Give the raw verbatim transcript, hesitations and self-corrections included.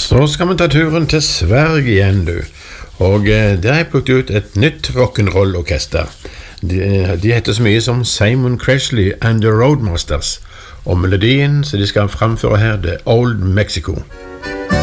Så skal vi ta turen til Sverige igjen, du. Og eh, der har jeg plukket ut et nytt rock'n'roll-orkester. De, de heter så mye som Simon Cresley and the Roadmasters. Og melodien som de skal framføre her, det er Old Mexico.